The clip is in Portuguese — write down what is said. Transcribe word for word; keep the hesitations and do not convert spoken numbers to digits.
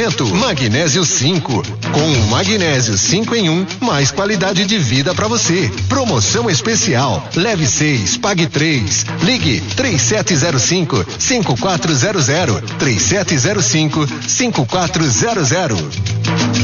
Oferecimento Magnésio cinco. Com o Magnésio cinco em um, mais qualidade de vida para você. Promoção especial. Leve seis, pague três. Ligue três sete zero cinco, cinco quatro zero zero. três sete zero cinco, cinco quatro zero zero.